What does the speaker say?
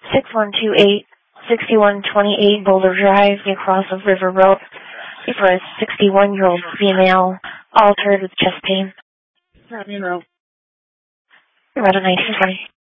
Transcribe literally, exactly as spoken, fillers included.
six one two eight, six one two eight Boulder Drive, across of River Road, for a sixty-one-year-old female, altered with chest pain. Have you know. About a nineteen twenty.